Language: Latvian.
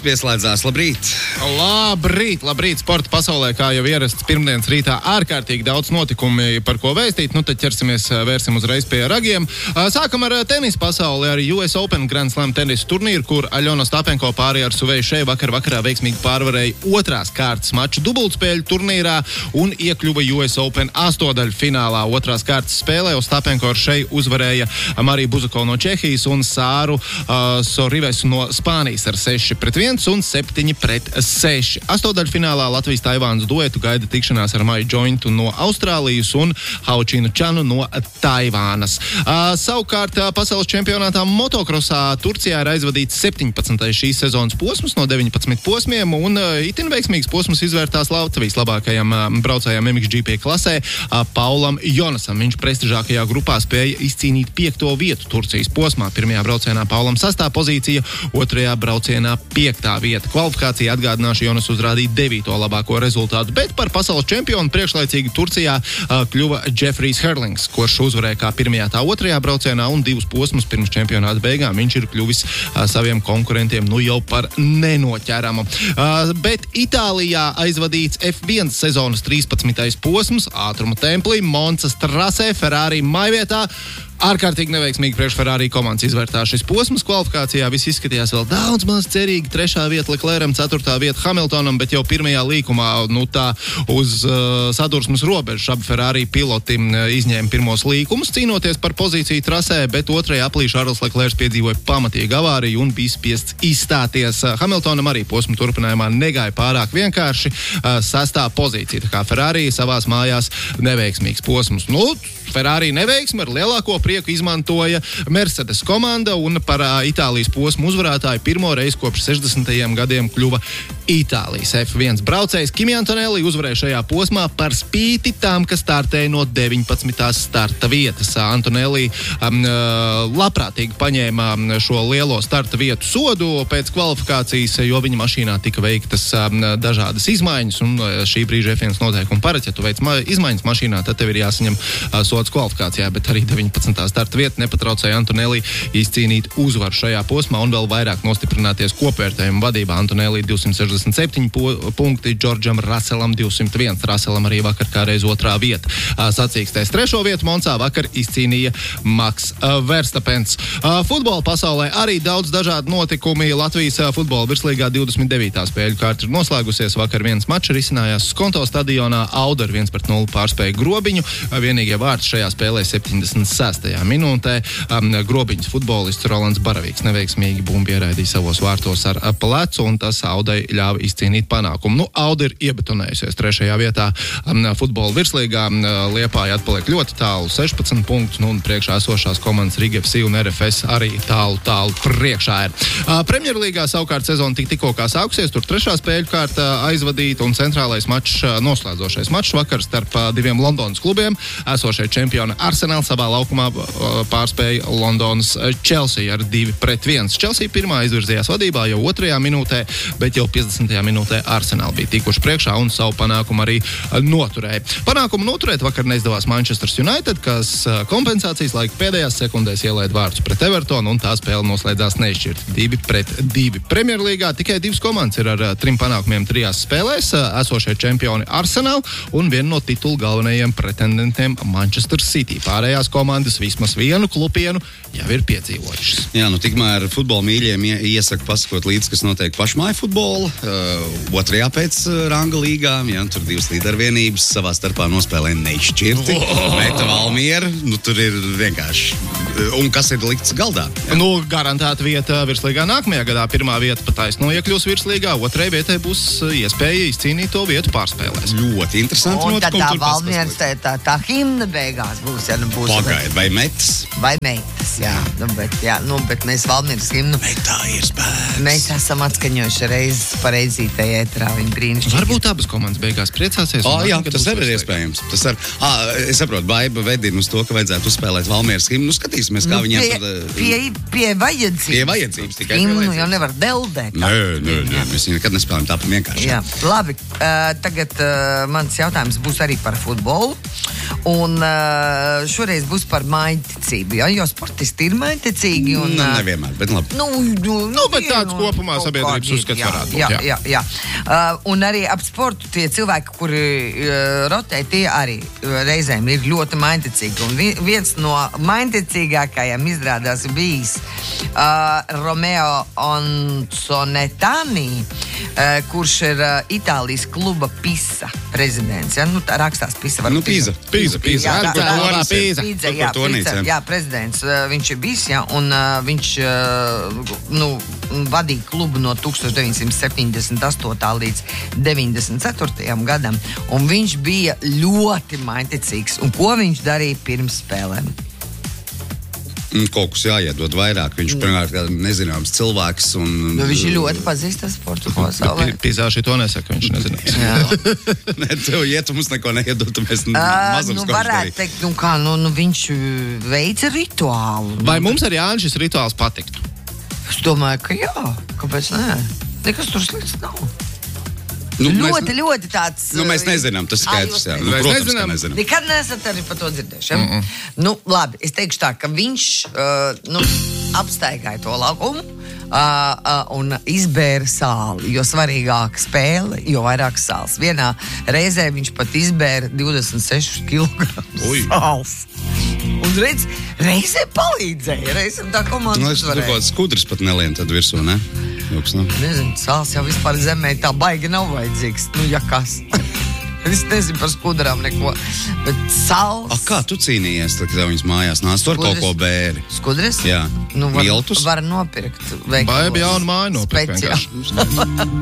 pieslēdzās, labrīt! Labrīt! Sporta pasaulē, kā jau ierasts pirmdienas rītā, ārkārtīgi daudz notikumi, par ko vēstīt. Tad vērsim uzreiz pie ragiem. Sākam ar tenisa pasauli, ar US Open Grand Slam tenisa turnīru, kur Aļona Ostapenko pāri ar Suveju Šeju vakarā veiksmīgi pārvarēja otrās kārtas maču dubultspēļu turnīrā un iekļuva US Open astodaļu finālā. Otrās kārtas spēlē Ostapenko ar Šeju uzvarēja Mariju Buzukovu no Čehijas un Sāru Sorivesu no Spānijas ar 6-1 un 7-6. Astodaļfinālā Latvijas-Taivānas duetu gaida tikšanās ar Maiju Džointu no Austrālijas un Haučinu Čanu no Taivānas. Savukārt pasaules čempionātā motokrosā Turcijā ir aizvadīts 17. šīs sezonas posms no 19 posmiem un itin veiksmīgs posms izvērtās Latvijas labākajam braucējam MXGP klasē Paulam Jonasam. Viņš prestižākajā grupā spēja izcīnīt 5. vietu Turcijas posmā. Pirmajā braucienā Paulam 6. pozīcija, otrajā braucienā 5. vieta. Kvalifikācija, atgādināšu, Jonas uzrādīja 9. labāko rezultātu, bet par pasaules čempionu priekšlaicīgi Turcijā kļuva Džefrijs Herlings, kurš uzvarēja kā pirmajā tā otrajā braucienā un 2 posmus pirms čempionāta beigām. Viņš ir kļuvis saviem konkurentiem jau par nenoķeramu. Bet Itālijā aizvadīts F1 sezonas 13. posms, ātruma templī, Monzas trasē, Ferrari mājvietā. Ārkārtīgi neveiksmīgi priekš Ferrari komandas izvērtā šis posms. Kvalifikācijā viss izskatījās vēl daudz maz cerīgi. 3. vieta Leclercam, 4. vieta Hamiltonam, bet jau pirmajā līkumā, tā uz sadursmes robežas abi Ferrari piloti izņēma pirmos līkumus, cīnoties par pozīciju trasē, bet otrajā aplī Šarls Leclercs piedzīvoja pamatīgu avāriju un bija spiests izstāties. Hamiltonam arī posmu turpinājumā negāja pārāk vienkārši 6. pozīcija. Tā kā Ferrari savās mājās neveiksmīgs posms. Ferrari neveiksmi ar lielāko prieku izmantoja Mercedes komanda un par Itālijas posmu uzvarētāju pirmo reizi kopš 60. gadiem kļuva Itālijas F1 braucējs Kimi Antonelli uzvarēja šajā posmā par spīti tam, ka startēja no 19. starta vietas. Antonelli labprātīgi paņēma šo lielo starta vietu sodu pēc kvalifikācijas, jo viņa mašīnā tika veiktas dažādas izmaiņas un šī brīža F1 noteikumi paredz, ja tu veic izmaiņas mašīnā, tad tev ir jāsaņem sods kvalifikācijā, bet arī 19. starta vieta nepatraucēja Antonelli izcīnīt uzvaru šajā posmā un vēl vairāk nostiprināties kopvērtējuma vadībā. Antonelli 267 punkti, Džordžam Raselam 201. Raselam arī vakar kā reiz 2. vieta. Sacīkstēs 3. vietu Monzā vakar izcīnīja Maks Verstapens. Futbola pasaulē arī daudz dažādu notikumi. Latvijas futbola virslīgā 29. spēļu kārta ir noslēgusies. Vakar viens mačs risinājās Skonto stadionā. Auda ar 1-0 pārspēja Grobiņu. Vienīgie vārds šajā spēlē 76. minūtē. Grobiņas futbolists Rolands Baravīks neveiksmīgi bumbu ieraidīja savos vārtos ar plecu, un tas Audai ļāva izcīnīt panākumu. Auda ir iebetonējusies 3. vietā futbola virslīgā. Liepāja atpaliek ļoti tālu 16 punktus, un priekšā esošās komandas Riga FC un RFS arī tālu priekšā ir. Premjerlīgā savukārt sezona tikko kā sākusies, tur 3. spēļu kārta aizvadīta un centrālais mačs, noslēdzošais mačs vakar starp 2 Londonas klubiem. Esošie čempioni Arsenal savā laukumā pārspēja Londonas Chelsea ar 2-1. Chelsea pirmā izvirzījās vadībā jau 2. minūtē, bet jau 50. minūtē Arsenal bija tikuši priekšā un savu panākumu arī noturēja. Panākumu noturēt vakar neizdevās Manchester United, kas kompensācijas laika pēdējās sekundēs ielaida vārdus pret Evertonu, un tā spēle noslēdzās nešķirti 2-2. Premjerlīgā tikai 2 komandas ir ar 3 panākumiem 3 spēlēs. Esošie čempioni Arsenal un viena no titulu galvenajiem pretendentiem Manchester City. Pārējās komandas vismaz vienu klupienu jau ir piedzīvojušas. Jā, tikmēr futbola mīļiem iesaka pasakot līdz, kas notiek pašmāju futbola, 2. pēc ranga līgām, tur 2 līdervienības savā starpā nospēlē nešķirti. Meta Valmiera, tur ir vienkārši. Un kas ir likts galdā? Garantēta vieta virslīgā nākamajā gadā. 1. vieta pataisno iekļūs virslīgā, 2. vietai būs iespēja izcīnīt to vietu pārspēlēs. Ļoti interesanti. Un tad tā Valmieras tā himna beigās būs, ja būs. Pagaid, vai metas? Vai metas, jā. Bet mēs Valmieras himnu. Metā ir spēks. Mēs esam atskaņojuši reizes pa reizītē ētrā. Viņa brīnišķīgi. Varbūt abas komandas beigās priecāsies. Jā, tas arī ir iespējams. Es saprotu, Baiba vedina uz to, ka vajadzētu uzspēlēt Valmieras himnu. Skatīsimies, kā viņiem pie vajadzības. Pie vajadzības tikai. Himnu jau nevar deldēt. Nē, mēs viņu nekad nespēlējam tā vienkārši. Jā, labi. Tagad mans jautājums būs arī par futbolu. Un šoreiz būs par maiņticību, jo sportisti ir maiņticīgi. Nevienmēr, bet labi. Bet tāds kopumā sabiedrības uzskats varētu būt. Jā. Un arī ap sportu tie cilvēki, kuri rotē, tie arī reizēm ir ļoti maiņticīgi. Un viens no maiņticīgākajiem izrādās bijis Romeo Anconetani, kurš ir Itālijas kluba Pisa prezidents. Ja? Tā rakstās Pisa. Pisa. Jā, prezidents. Viņš ir bijis, ja? Un viņš vadīja klubu no 1978. līdz 94. gadam. Un viņš bija ļoti maiņticīgs. Un ko viņš darīja pirms spēlēm? Kaut kas jāiedod vairāk. Viņš pirmkārt nezināms cilvēks. Viņš ir ļoti pazīstams sporta pasaulē. Pizā šito nesaka, viņš nezināms. Nē, tev iet, mums neko neiedod, mēs mazums varētu teikt, viņš veica rituālu. Vai mums arī Jānis šis rituāls patiktu? Es domāju, ka jā. Kāpēc nē? Nekas tur slikts nav. Ļoti tāds... mēs nezinām, tas skaidrs. Protams, ka nezinām. Nekad neesat arī par to dzirdējuši. Labi, es teikšu tā, ka viņš apstaigāja to laukumu un izbēra sāli. Jo svarīgāka spēle, jo vairāk sāls. Vienā reizē viņš pat izbēra 26 kg sāls. Un reizē palīdzēja. Reizē tā komanda uzvarēja. Kaut kāds skudrs pat nelien tad virsū, ne? Nezinu, sāls jau vispār zemē tā baigi nav vajadzīgs. Ja kas. Es nezinu par skudrām neko. Bet sāls... Kā tu cīnījies, tad, kad viņas mājās nāc? Tu ar kaut ko bēri? Skudres? Jā. Var nopirkt. Baiba jaunu māju nopirkt vienkārši.